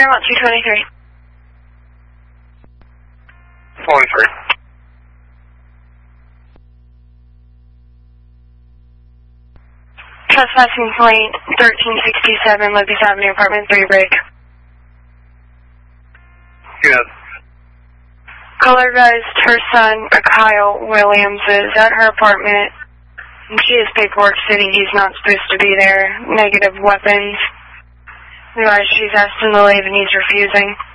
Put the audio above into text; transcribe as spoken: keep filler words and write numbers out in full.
Paramount two twenty-three. twenty-three. Trespassing point thirteen sixty-seven, Lucas Avenue, apartment three break. Good. Caller advised her son, Kyle Williams, is at her apartment. She has paperwork stating he's not supposed to be there. Negative weapons. Advised she's asked him to leave and he's refusing.